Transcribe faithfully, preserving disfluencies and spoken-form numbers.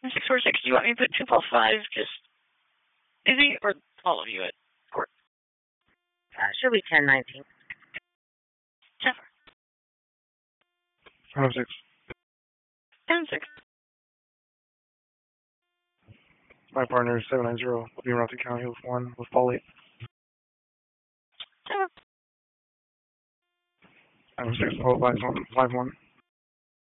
six four six, do you want me to put two plus five just easy, or all of you at court? Uh, should be ten nineteen. ten ten oh six. ten six. My partner is seven nine zero. We'll be around the county with one with Paul eight. ten ten oh six. Oh, five one. five one.